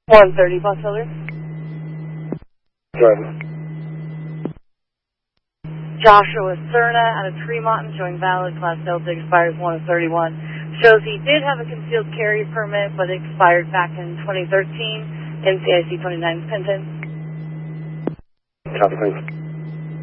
130 Buckfelder. Driver. Joshua Cerna out of Tremont, showing valid Class Delta, expires 1/31. Shows he did have a concealed carry permit, but expired back in 2013. NCIC 29 Penton. Copy, please.